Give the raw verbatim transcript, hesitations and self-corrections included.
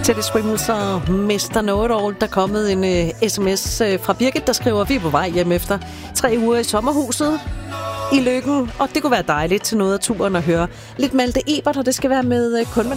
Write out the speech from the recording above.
Teddy Swimmels og mister Know-it-all. Der er kommet en uh, sms uh, fra Birgit, der skriver, vi er på vej hjem efter tre uger i sommerhuset i Løkken, og det kunne være dejligt til noget af turen at høre lidt Malte Ebert, og det skal være med uh, kun med